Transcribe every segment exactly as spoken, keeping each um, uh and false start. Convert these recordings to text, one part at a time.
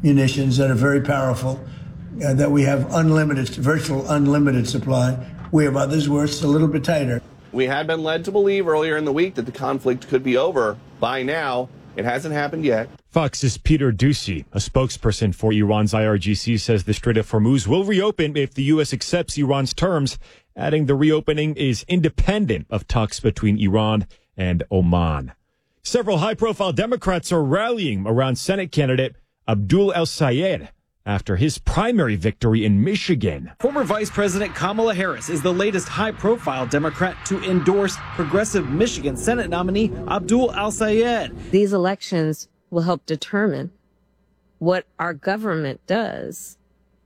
munitions that are very powerful, uh, that we have unlimited, virtual unlimited supply. We have others where it's a little bit tighter. We had been led to believe earlier in the week that the conflict could be over by now. It hasn't happened yet. Fox's Peter Doocy, a spokesperson for Iran's I R G C, says the Strait of Hormuz will reopen if the U S accepts Iran's terms, adding the reopening is independent of talks between Iran and Oman. Several high-profile Democrats are rallying around Senate candidate Abdul El-Sayed after his primary victory in Michigan. Former Vice President Kamala Harris is the latest high-profile Democrat to endorse progressive Michigan Senate nominee Abdul El-Sayed. These elections will help determine what our government does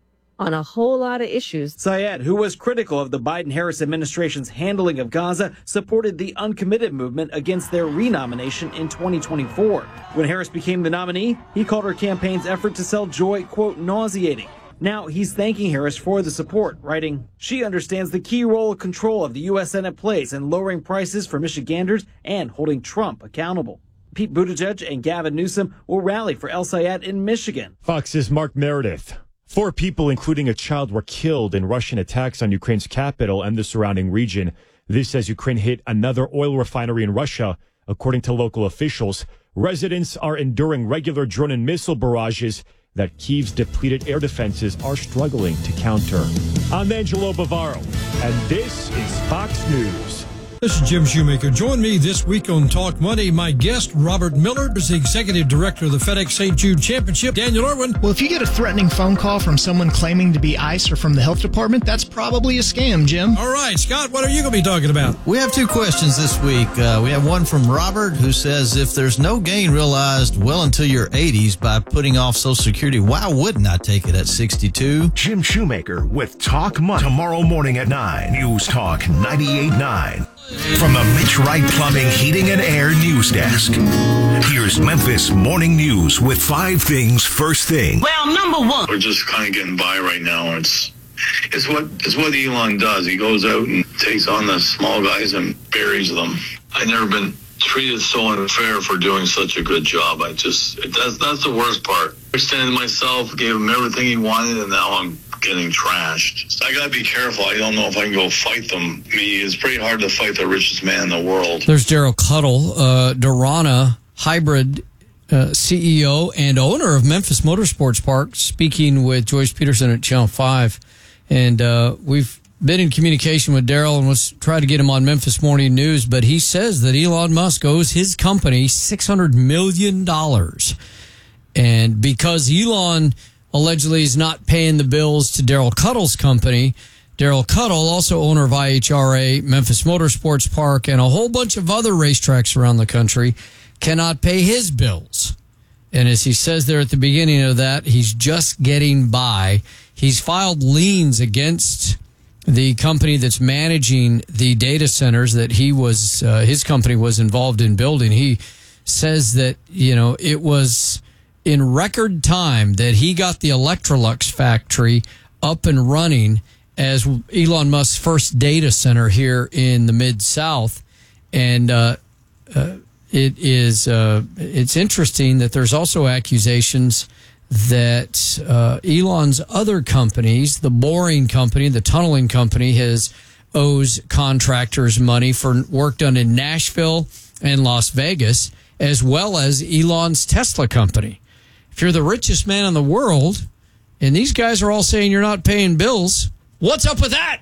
on a whole lot of issues. Sayed, who was critical of the Biden-Harris administration's handling of Gaza, supported the uncommitted movement against their renomination in twenty twenty-four. When Harris became the nominee, he called her campaign's effort to sell joy, quote, nauseating. Now he's thanking Harris for the support, writing, "She understands the key role of control of the U S Senate plays in lowering prices for Michiganders and holding Trump accountable." Pete Buttigieg and Gavin Newsom will rally for El-Sayed in Michigan. Fox's Mark Meredith. Four people, including a child, were killed in Russian attacks on Ukraine's capital and the surrounding region. This as Ukraine hit another oil refinery in Russia, according to local officials. Residents are enduring regular drone and missile barrages that Kyiv's depleted air defenses are struggling to counter. I'm Angelo Bavaro, and this is Fox News. This is Jim Shoemaker. Join me this week on Talk Money. My guest, Robert Miller, is the Executive Director of the FedEx Saint Jude Championship. Daniel Irwin. Well, if you get a threatening phone call from someone claiming to be ICE or from the health department, that's probably a scam, Jim. All right, Scott, what are you going to be talking about? We have two questions this week. Uh, we have one from Robert, who says, if there's no gain realized well into your eighties by putting off Social Security, why wouldn't I take it at sixty-two? Jim Shoemaker with Talk Money. Tomorrow morning at nine. News Talk ninety-eight point nine. From the Mitch Wright Plumbing, Heating and Air News Desk, here's Memphis Morning News with five things first thing. Well, number one, we're just kind of getting by right now. It's it's what it's what Elon does. He goes out and takes on the small guys and buries them. I've never been treated so unfair for doing such a good job. I just that's that's the worst part. I extended myself, gave him everything he wanted, and now I'm getting trashed. I gotta be careful. I don't know if I can go fight them. I mean, it's pretty hard to fight the richest man in the world. There's Daryl Cuddle, uh, Dorana Hybrid uh, C E O and owner of Memphis Motorsports Park, speaking with Joyce Peterson at Channel five. And uh, we've been in communication with Daryl and was trying to get him on Memphis Morning News, but he says that Elon Musk owes his company six hundred million dollars. And because Elon allegedly is not paying the bills to Daryl Cuddle's company, Daryl Cuddle, also owner of I H R A, Memphis Motorsports Park, and a whole bunch of other racetracks around the country, cannot pay his bills. And as he says there at the beginning of that, he's just getting by. He's filed liens against the company that's managing the data centers that he was, uh, his company was involved in building. He says that, you know, it was in record time that he got the Electrolux factory up and running as Elon Musk's first data center here in the Mid-South. And uh, uh, it is uh, it's interesting that there's also accusations that uh, Elon's other companies, the boring company, the tunneling company, has owes contractors money for work done in Nashville and Las Vegas, as well as Elon's Tesla company. If you're the richest man in the world, and these guys are all saying you're not paying bills, what's up with that?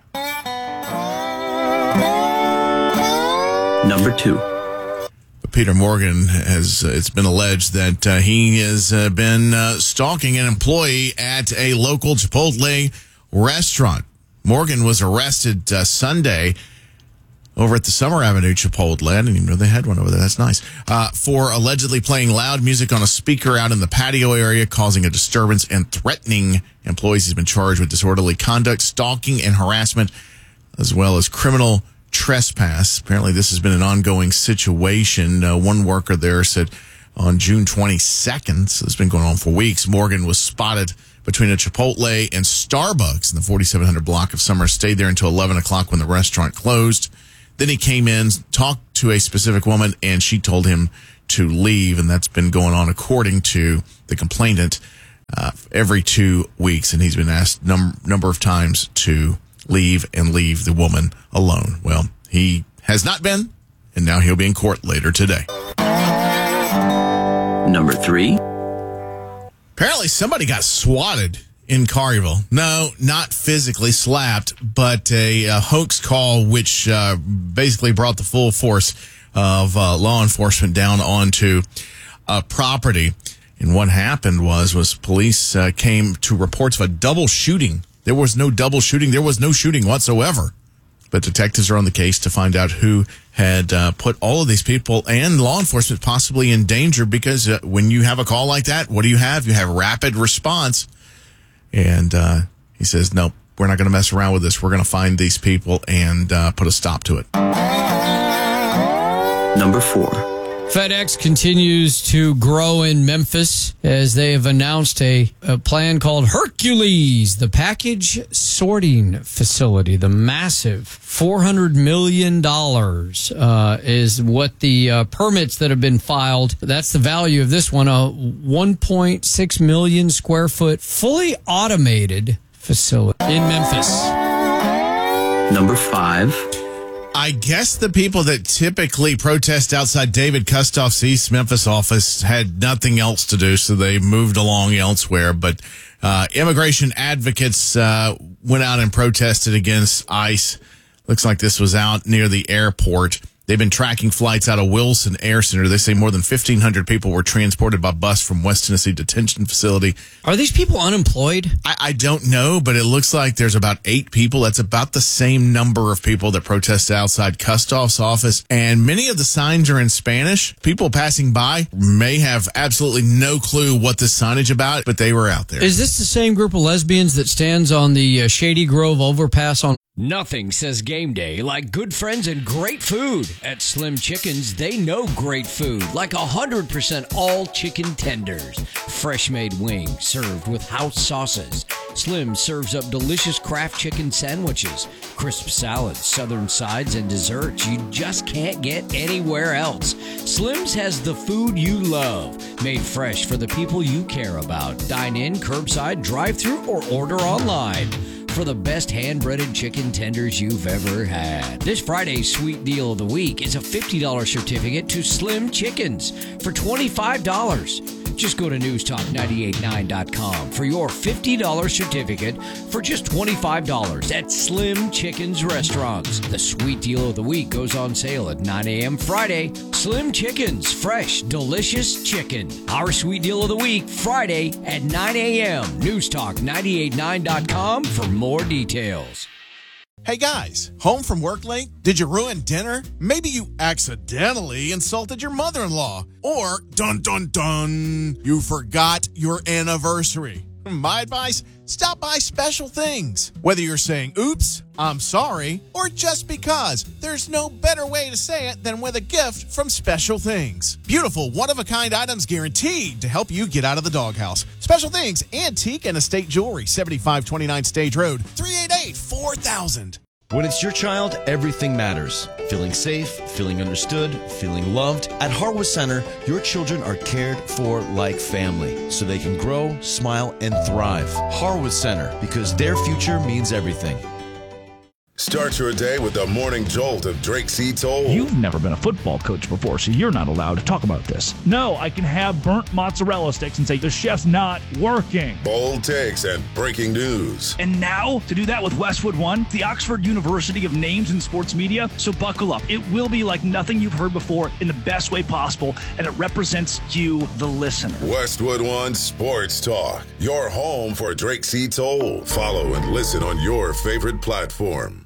Number two. Peter Morgan has, uh, it's been alleged that uh, he has uh, been uh, stalking an employee at a local Chipotle restaurant. Morgan was arrested uh, Sunday over at the Summer Avenue Chipotle. I didn't even know they had one over there. That's nice. Uh, for allegedly playing loud music on a speaker out in the patio area, causing a disturbance and threatening employees. He's been charged with disorderly conduct, stalking, and harassment, as well as criminal trespass. Apparently, this has been an ongoing situation. Uh, one worker there said on June twenty-second, so it's been going on for weeks, Morgan was spotted between a Chipotle and Starbucks in the forty-seven hundred block of Summer, stayed there until eleven o'clock when the restaurant closed. Then he came in, talked to a specific woman, and she told him to leave, and that's been going on according to the complainant. uh, every two weeks, and he's been asked a num- number of times to leave and leave the woman alone. Well, he has not been, and now he'll be in court later today. Number three. Apparently somebody got swatted in Collierville. No, not physically slapped, but a, a hoax call which uh, basically brought the full force of uh, law enforcement down onto a property. And what happened was, was police uh, came to reports of a double shooting. There was no double shooting. There was no shooting whatsoever. But detectives are on the case to find out who had uh, put all of these people and law enforcement possibly in danger, because uh, when you have a call like that, what do you have? You have rapid response. And uh, he says, no, we're not going to mess around with this. We're going to find these people and uh, put a stop to it. Number four. FedEx continues to grow in Memphis as they have announced a, a plan called Hercules, the package sorting facility. The massive four hundred million dollars uh, is what the uh, permits that have been filed. That's the value of this one, a one point six million square foot fully automated facility in Memphis. Number five. I guess the people that typically protest outside David Kustoff's East Memphis office had nothing else to do, so they moved along elsewhere. But uh, immigration advocates uh, went out and protested against ICE. Looks like this was out near the airport. They've been tracking flights out of Wilson Air Center. They say more than fifteen hundred people were transported by bus from West Tennessee Detention Facility. Are these people unemployed? I, I don't know, but it looks like there's about eight people. That's about the same number of people that protested outside Kustoff's office. And many of the signs are in Spanish. People passing by may have absolutely no clue what this signage about, but they were out there. Is this the same group of lesbians that stands on the uh, Shady Grove overpass on? Nothing says game day like good friends and great food. At Slim Chickens, they know great food, like one hundred percent all chicken tenders. Fresh made wings served with house sauces. Slim serves up delicious Kraft chicken sandwiches, crisp salads, southern sides, and desserts you just can't get anywhere else. Slim's has the food you love, made fresh for the people you care about. Dine in, curbside, drive-thru, or order online for the best hand-breaded chicken tenders you've ever had. This Friday's sweet deal of the week is a fifty dollars certificate to Slim Chickens for twenty-five dollars. Just go to news talk nine eight nine dot com for your fifty dollars certificate for just twenty-five dollars at Slim Chickens Restaurants. The sweet deal of the week goes on sale at nine a.m. Friday. Slim Chickens, fresh, delicious chicken. Our sweet deal of the week, Friday at nine a.m. news talk nine eight nine dot com for more details. Hey guys, home from work late? Did you ruin dinner? Maybe you accidentally insulted your mother-in-law. Or, dun dun dun, you forgot your anniversary. My advice, stop by Special Things. Whether you're saying, oops, I'm sorry, or just because, there's no better way to say it than with a gift from Special Things. Beautiful, one-of-a-kind items guaranteed to help you get out of the doghouse. Special Things, antique and estate jewelry, seventy-five twenty-nine Stage Road, three eight eight, four thousand. When it's your child, everything matters. Feeling safe, feeling understood, feeling loved. At Harwood Center, your children are cared for like family, so they can grow, smile, and thrive. Harwood Center, because their future means everything. Start your day with the morning jolt of Drake C. Toll. You've never been a football coach before, so you're not allowed to talk about this. No, I can have burnt mozzarella sticks and say the chef's not working. Bold takes and breaking news. And now, to do that with Westwood One, the Oxford University of Names in Sports Media. So buckle up. It will be like nothing you've heard before in the best way possible, and it represents you, the listener. Westwood One Sports Talk, your home for Drake C. Toll. Follow and listen on your favorite platform.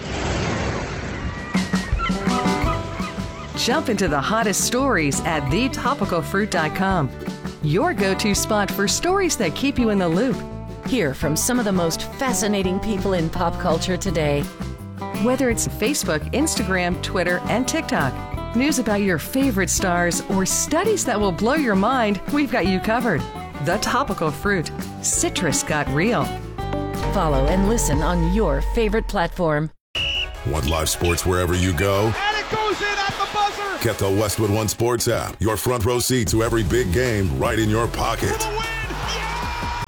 Jump into the hottest stories at the topical fruit dot com. Your go-to spot for stories that keep you in the loop. Hear from some of the most fascinating people in pop culture today. Whether it's Facebook, Instagram, Twitter, and TikTok, news about your favorite stars, or studies that will blow your mind, we've got you covered. The Topical Fruit. Citrus got real. Follow and listen on your favorite platform. Want live sports wherever you go? And it goes in at the buzzer! Get the Westwood One Sports app. Your front row seat to every big game right in your pocket.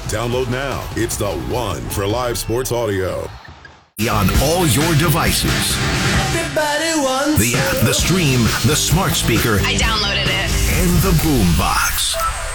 Download now. It's the one for live sports audio. On all your devices. Everybody wants the app, the stream, the smart speaker. I downloaded it. And the boom box.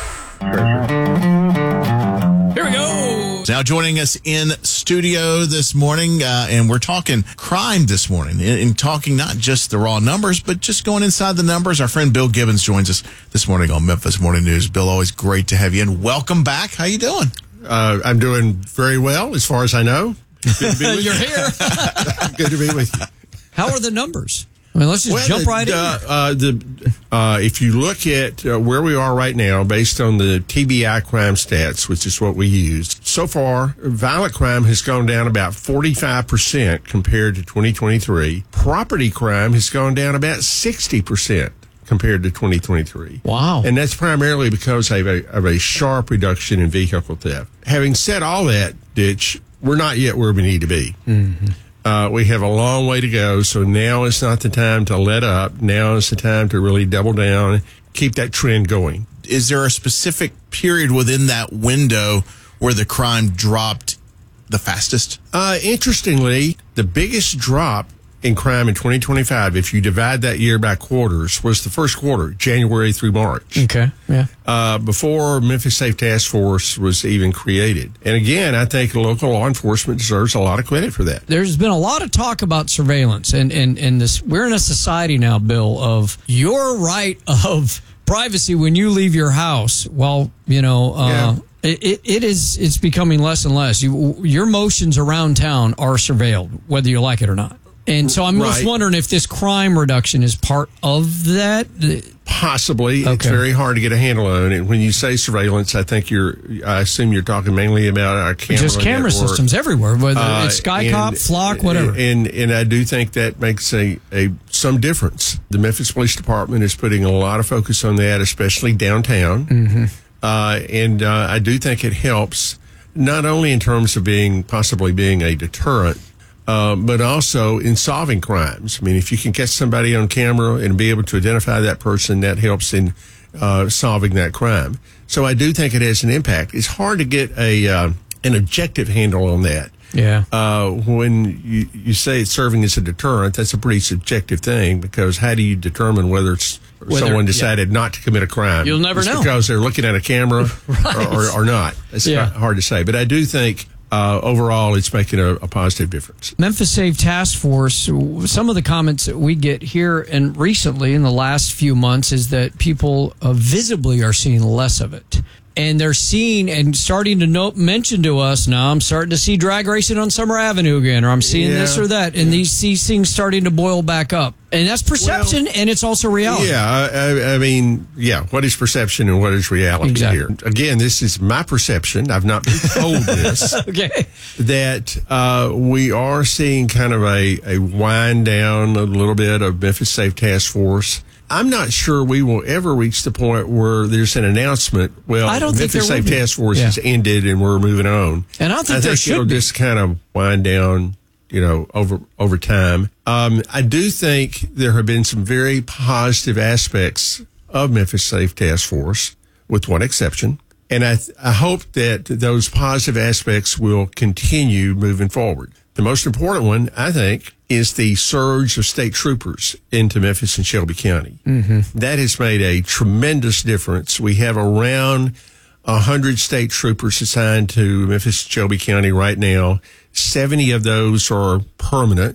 Here we go. Now joining us in studio this morning, uh, and we're talking crime this morning, and, and talking not just the raw numbers, but just going inside the numbers. Our friend Bill Gibbons joins us this morning on Memphis Morning News. Bill, always great to have you, and welcome back. How you doing? Uh, I'm doing very well, as far as I know. Good to be with You're you. here. Good to be with you. How are the numbers? I mean, let's just Well, jump the, right in. uh, uh, the, uh, if you look at uh, where we are right now, based on the T B I crime stats, which is what we used, so far, violent crime has gone down about forty-five percent compared to twenty twenty-three. Property crime has gone down about sixty percent compared to twenty twenty-three. Wow. And that's primarily because of a, of a sharp reduction in vehicle theft. Having said all that, Ditch, we're not yet where we need to be. Mm-hmm. Uh, we have a long way to go, so now is not the time to let up. Now is the time to really double down, keep that trend going. Is there a specific period within that window where the crime dropped the fastest? Uh, interestingly, the biggest drop in crime in twenty twenty-five, if you divide that year by quarters, was the first quarter, January through March. Okay, yeah. Uh, before Memphis Safe Task Force was even created. And again, I think local law enforcement deserves a lot of credit for that. There's been a lot of talk about surveillance, and, and, and this, we're in a society now, Bill, of your right of privacy when you leave your house. Well, you know, uh, Yeah. It, it, it is, it's becoming less and less. You, your motions around town are surveilled, whether you like it or not. And so I'm just Right. wondering if this crime reduction is part of that. Possibly. Okay. It's very hard to get a handle on it. When you say surveillance, I think you're, I assume you're talking mainly about our camera Just camera network. systems everywhere, whether Uh, it's SkyCop, and- Flock, whatever. And, and I do think that makes a, a some difference. The Memphis Police Department is putting a lot of focus on that, especially downtown. Mm-hmm. Uh, and uh, I do think it helps, not only in terms of being possibly being a deterrent, uh, but also in solving crimes. I mean, if you can catch somebody on camera and be able to identify that person, that helps in uh, solving that crime. So I do think it has an impact. It's hard to get a uh, an objective handle on that. Yeah. Uh, when you, you say it's serving as a deterrent, that's a pretty subjective thing, because how do you determine whether it's Whether- someone decided yeah. not to commit a crime? You'll never Just know. because they're looking at a camera Right. or, or, or not. It's Yeah. hard to say. But I do think uh, overall it's making a, a positive difference. Memphis Safe Task Force, some of the comments that we get here and recently in the last few months is that people uh, visibly are seeing less of it. And they're seeing and starting to know, mention to us, now I'm starting to see drag racing on Summer Avenue again, or I'm seeing Yeah. this or that. And these, these things starting to boil back up. And that's perception, and it's also reality. Yeah, I, I, I mean, yeah, what is perception and what is reality Exactly. here? Again, this is my perception. I've not been told this. Okay. That uh, we are seeing kind of a, a wind down a little bit of Memphis Safe Task Force. I'm not sure we will ever reach the point where there's an announcement. Well, I don't think Memphis there will Safe be. Task Force Yeah. has ended and we're moving on. And I don't think I there think should it'll be. just kind of wind down, you know, over over time. Um, I do think there have been some very positive aspects of Memphis Safe Task Force, with one exception. And I, I hope that those positive aspects will continue moving forward. The most important one, I think, is the surge of state troopers into Memphis and Shelby County. Mm-hmm. That has made a tremendous difference. We have around one hundred state troopers assigned to Memphis and Shelby County right now. seventy of those are permanent.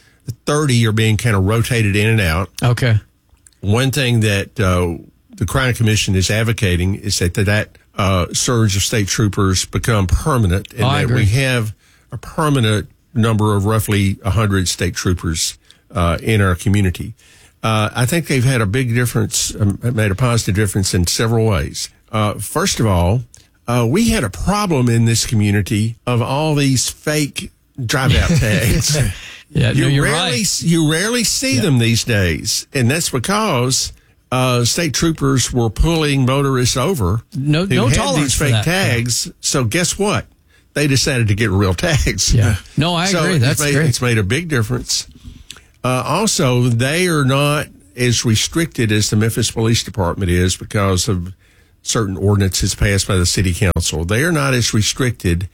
thirty are being kind of rotated in and out. Okay. One thing that uh, the Crime Commission is advocating is that that uh, surge of state troopers become permanent, and Oh, I that agree. we have a permanent number of roughly one hundred state troopers uh, in our community. Uh, I think they've had a big difference, um, made a positive difference in several ways. Uh, first of all, uh, we had a problem in this community of all these fake drive-out tags. Yeah, you no, you're rarely, right. You rarely see them these days, and that's because uh, state troopers were pulling motorists over No, who no had tolerance these for fake that. tags. So guess what? They decided to get real tags. Yeah. No, I so agree. it's That's made, great. It's made a big difference. Uh, also, they are not as restricted as the Memphis Police Department is because of certain ordinances passed by the city council. They are not as restricted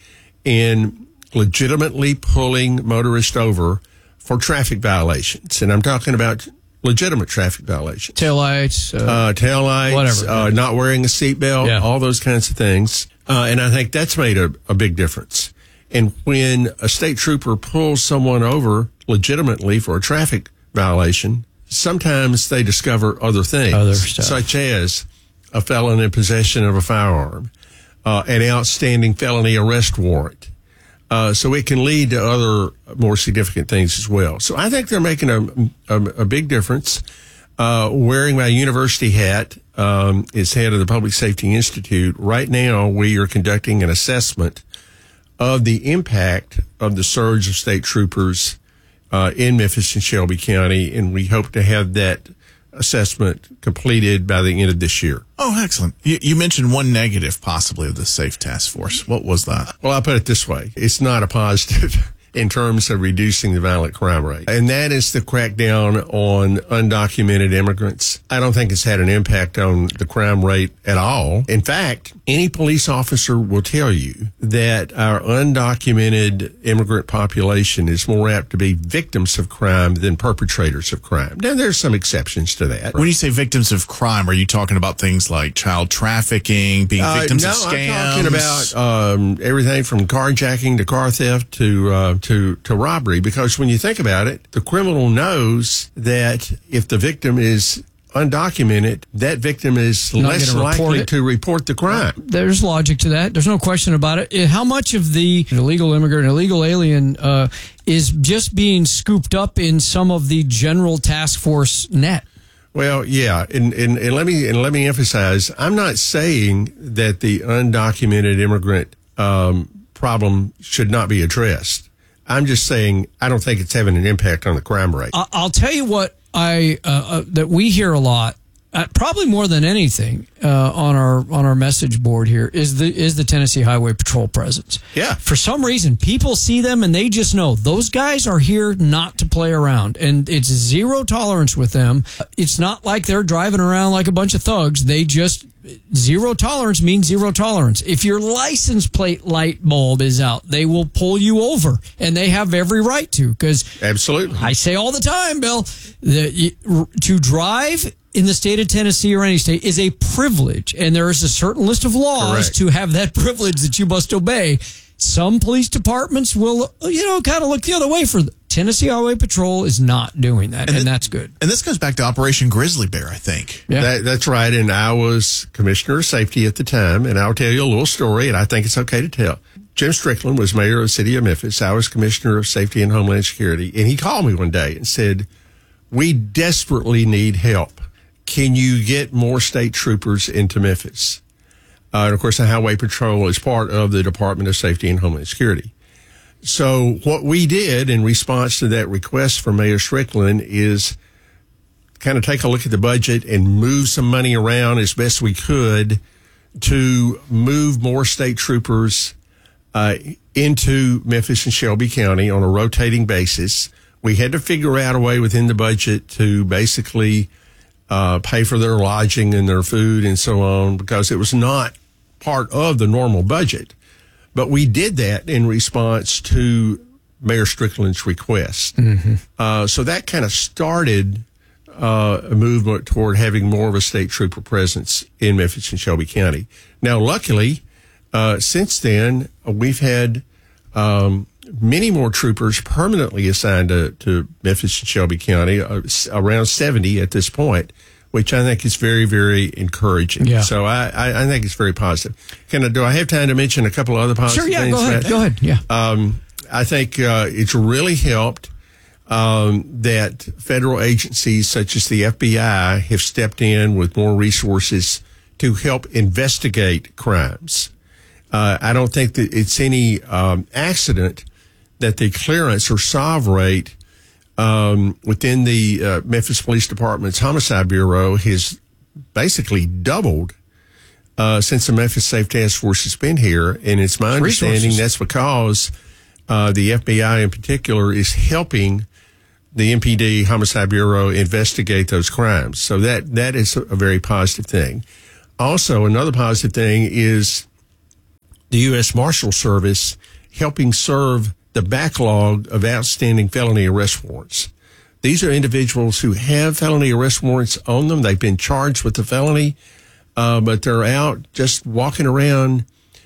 in legitimately pulling motorists over for traffic violations. And I'm talking about legitimate traffic violations. Taillights. Uh, uh, taillights. Whatever. Uh, not wearing a seatbelt. Yeah. All those kinds of things. Uh, and I think that's made a, a big difference. And when a state trooper pulls someone over legitimately for a traffic violation, sometimes they discover other things, Other stuff. such as a felon in possession of a firearm, uh, an outstanding felony arrest warrant. Uh, so it can lead to other more significant things as well. So I think they're making a, a, a big difference. Uh, wearing my university hat um, as head of the Public Safety Institute, right now we are conducting an assessment of the impact of the surge of state troopers uh, in Memphis and Shelby County, and we hope to have that assessment completed by the end of this year. Oh, excellent. You, you mentioned one negative possibly of the SAFE task force. What was that? Well, I'll put it this way. It's not a positive in terms of reducing the violent crime rate. And that is the crackdown on undocumented immigrants. I don't think it's had an impact on the crime rate at all. In fact, any police officer will tell you that our undocumented immigrant population is more apt to be victims of crime than perpetrators of crime. Now, there's some exceptions to that. When you say victims of crime, are you talking about things like child trafficking, being victims uh, no, of scams? I'm talking about um, everything from carjacking to car theft to uh, to to robbery. Because when you think about it, the criminal knows that if the victim is undocumented, that victim is Not less gonna report likely it. to report the crime. There's logic to that. There's no question about it. How much of the illegal immigrant, illegal alien uh, is just being scooped up in some of the general task force net? Well, yeah, and, and, and let me and let me emphasize, I'm not saying that the undocumented immigrant um, problem should not be addressed. I'm just saying I don't think it's having an impact on the crime rate. I- I'll tell you what I uh, uh, that we hear a lot, uh, probably more than anything uh, on our on our message board here is the is the Tennessee Highway Patrol presence. Yeah. For some reason, people see them and they just know those guys are here not to play around, and it's zero tolerance with them. It's not like they're driving around like a bunch of thugs. They just zero tolerance means zero tolerance. If your license plate light bulb is out, they will pull you over, and they have every right to. Because absolutely, I say all the time, Bill, that to drive in the state of Tennessee or any state is a privilege, and there is a certain list of laws Correct. to have that privilege that you must obey. Some police departments will, you know, kind of look the other way. For Tennessee Highway Patrol is not doing that, and, and th- that's good. And this goes back to Operation Grizzly Bear, I think. Yeah. That, that's right. And I was Commissioner of Safety at the time, and I'll tell you a little story, and I think it's okay to tell. Jim Strickland was mayor of the city of Memphis. I was Commissioner of Safety and Homeland Security, and he called me one day and said, "We desperately need help. Can you get more state troopers into Memphis?" Uh, and of course, the Highway Patrol is part of the Department of Safety and Homeland Security. So what we did in response to that request from Mayor Strickland is kind of take a look at the budget and move some money around as best we could to move more state troopers uh, into Memphis and Shelby County on a rotating basis. We had to figure out a way within the budget to basically uh, pay for their lodging and their food and so on, because it was not part of the normal budget. But we did that in response to Mayor Strickland's request. Mm-hmm. Uh, so that kind of started uh, a movement toward having more of a state trooper presence in Memphis and Shelby County. Now, luckily, uh, since then, we've had um, many more troopers permanently assigned to, to Memphis and Shelby County, uh, around seventy at this point, which I think is very, very encouraging. Yeah. So I, I, I think it's very positive. Can I, do I have time to mention a couple of other positive Sure, yeah, things? go ahead. Matt? Go ahead, yeah. Um, I think uh, it's really helped um, that federal agencies such as the F B I have stepped in with more resources to help investigate crimes. Uh, I don't think that it's any um, accident that the clearance or solve rate um, within the uh, Memphis Police Department's Homicide Bureau has basically doubled uh, since the Memphis Safe Task Force has been here. And it's my understanding Resources. that's because uh, the F B I in particular is helping the M P D Homicide Bureau investigate those crimes. So that that is a very positive thing. Also, another positive thing is the U S Marshal Service helping serve the backlog of outstanding felony arrest warrants. These are individuals who have felony arrest warrants on them. They've been charged with the felony, uh, but they're out just walking around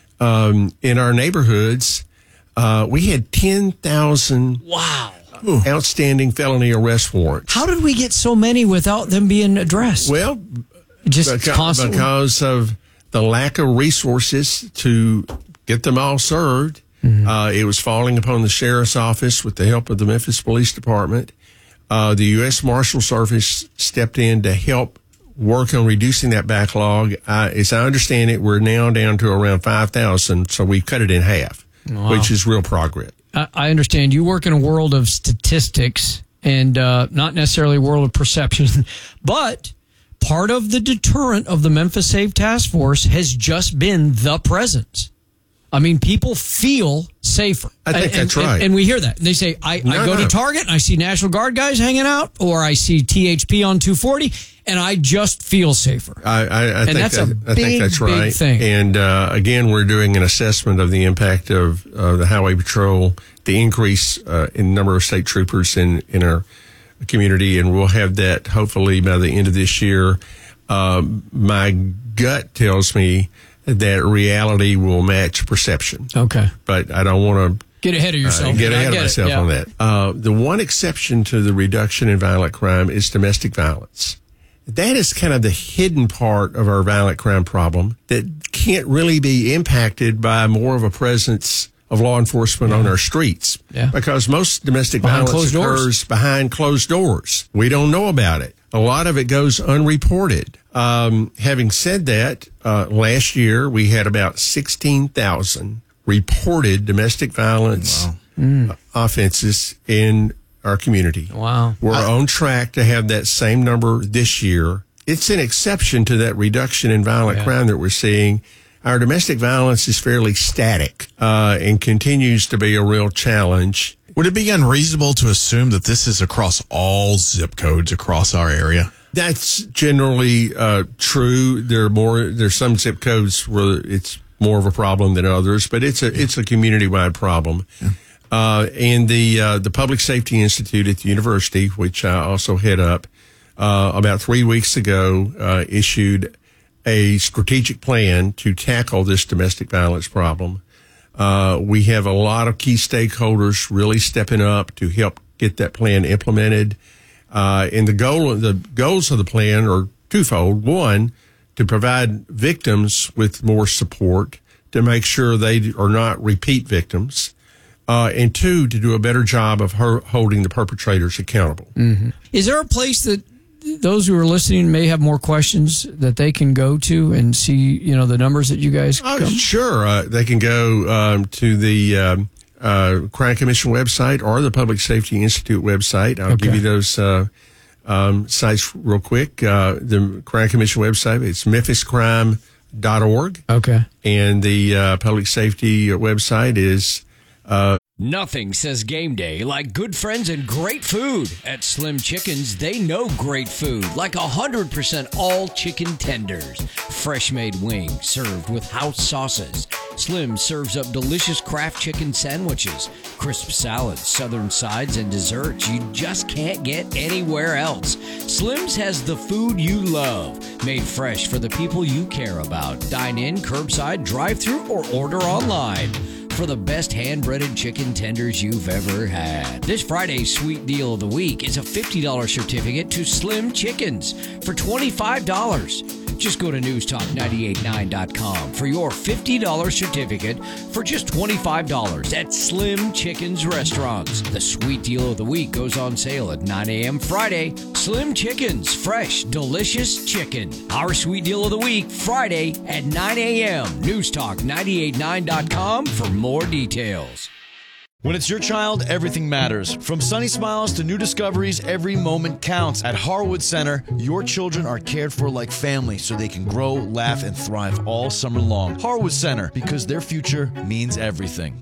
um, in our neighborhoods. Uh, we had ten thousand wow. outstanding felony arrest warrants. How did we get so many without them being addressed? Well, just beca- constantly? because of the lack of resources to get them all served. Mm-hmm. Uh, it was falling upon the sheriff's office with the help of the Memphis Police Department. Uh, the U S Marshal Service stepped in to help work on reducing that backlog. Uh, as I understand it, we're now down to around five thousand, so we've cut it in half, wow. which is real progress. I, I understand you work in a world of statistics and uh, not necessarily a world of perception, but part of the deterrent of the Memphis Safe Task Force has just been the presence. I mean, people feel safer. I think and, that's and, right. And, and we hear that. They say, I, no, I go no. to Target and I see National Guard guys hanging out, or I see T H P on two forty, and I just feel safer. I, I, I, and think, that's that, a I big, think that's big right. thing. And uh, again, we're doing an assessment of the impact of uh, the Highway Patrol, the increase uh, in number of state troopers in, in our community, and we'll have that hopefully by the end of this year. Uh, my gut tells me that reality will match perception. Okay. But I don't want to Get ahead of yourself. Uh, get ahead I of get myself it, yeah. on that. Uh, the one exception to the reduction in violent crime is domestic violence. That is kind of the hidden part of our violent crime problem that can't really be impacted by more of a presence of law enforcement yeah. on our streets. Yeah. Because most domestic behind violence occurs doors. behind closed doors. We don't know about it. A lot of it goes unreported. Um, having said that, uh, last year we had about sixteen thousand reported domestic violence wow. mm. offenses in our community. Wow. We're I, on track to have that same number this year. It's an exception to that reduction in violent yeah. crime that we're seeing. Our domestic violence is fairly static uh, and continues to be a real challenge. Would it be unreasonable to assume that this is across all zip codes across our area? That's generally uh, true. There are more. There's some zip codes where it's more of a problem than others, but it's a yeah. it's a community wide problem. Yeah. Uh, and the uh, the Public Safety Institute at the university, which I also head up, uh, about three weeks ago uh, issued a strategic plan to tackle this domestic violence problem. Uh, we have a lot of key stakeholders really stepping up to help get that plan implemented. Uh, and the goal, the goals of the plan are twofold. One, to provide victims with more support to make sure they are not repeat victims. Uh, and two, to do a better job of her holding the perpetrators accountable. Mm-hmm. Is there a place that those who are listening may have more questions that they can go to and see, you know, the numbers that you guys Oh, come? sure. Uh, they can go um, to the um, uh, Crime Commission website or the Public Safety Institute website. I'll Okay. give you those uh, um, sites real quick. Uh, the Crime Commission website, it's memphis crime dot org. Okay. And the uh, Public Safety website is... Uh, Nothing says game day like good friends and great food. At Slim Chickens, they know great food, like one hundred percent all chicken tenders. Fresh made wings served with house sauces. Slim serves up delicious Kraft chicken sandwiches, crisp salads, southern sides, and desserts you just can't get anywhere else. Slim's has the food you love, made fresh for the people you care about. Dine in, curbside, drive-thru, or order online for the best hand-breaded chicken tenders you've ever had. This Friday's sweet deal of the week is a fifty dollars certificate to Slim Chickens for twenty-five dollars. Just go to news talk nine eight nine dot com for your fifty dollars certificate for just twenty-five dollars at Slim Chickens Restaurants. The sweet deal of the week goes on sale at nine a.m. Friday. Slim Chickens, fresh, delicious chicken. Our sweet deal of the week, Friday at nine a.m. news talk nine eight nine dot com for more details. When it's your child, everything matters. From sunny smiles to new discoveries, every moment counts. At Harwood Center, your children are cared for like family so they can grow, laugh, and thrive all summer long. Harwood Center, because their future means everything.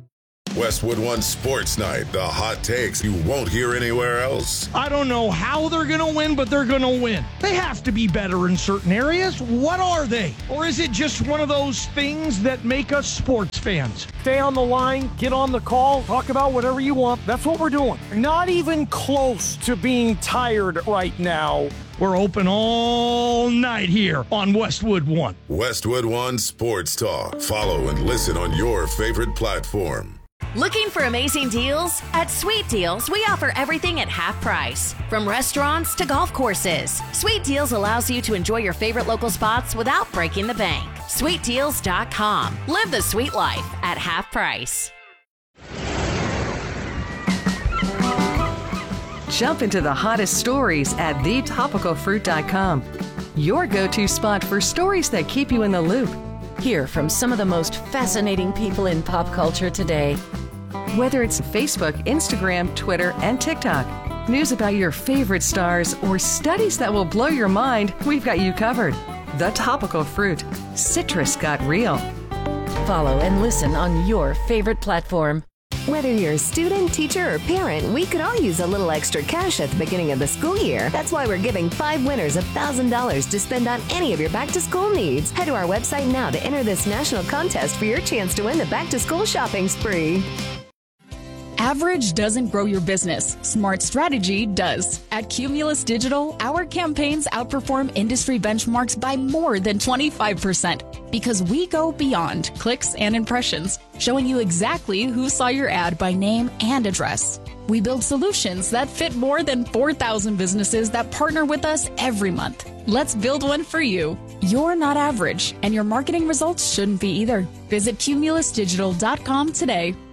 Westwood One Sports Night, the hot takes you won't hear anywhere else. I don't know how they're going to win, but they're going to win. They have to be better in certain areas. What are they? Or is it just one of those things that make us sports fans? Stay on the line, get on the call, talk about whatever you want. That's what we're doing. Not even close to being tired right now. We're open all night here on Westwood One. Westwood One Sports Talk. Follow and listen on your favorite platform. Looking for amazing deals? At Sweet Deals, we offer everything at half price. From restaurants to golf courses, Sweet Deals allows you to enjoy your favorite local spots without breaking the bank. sweet deals dot com. Live the sweet life at half price. Jump into the hottest stories at the topical fruit dot com. Your go-to spot for stories that keep you in the loop. Hear from some of the most fascinating people in pop culture today. Whether it's Facebook, Instagram, Twitter, and TikTok, news about your favorite stars, or studies that will blow your mind, we've got you covered. The Topical Fruit. Citrus got real. Follow and listen on your favorite platform. Whether you're a student, teacher, or parent, we could all use a little extra cash at the beginning of the school year. That's why we're giving five winners one thousand dollars to spend on any of your back-to-school needs. Head to our website now to enter this national contest for your chance to win the back-to-school shopping spree. Average doesn't grow your business. Smart strategy does. At Cumulus Digital, our campaigns outperform industry benchmarks by more than twenty-five percent because we go beyond clicks and impressions, showing you exactly who saw your ad by name and address. We build solutions that fit more than four thousand businesses that partner with us every month. Let's build one for you. You're not average, and your marketing results shouldn't be either. Visit cumulus digital dot com today.